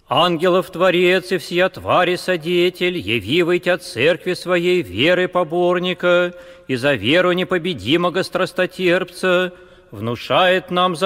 Ангелов Творец и всея твари Содетель, явивый Тя церкви своей веры поборника и за веру непобедимого страстотерпца, внушает нам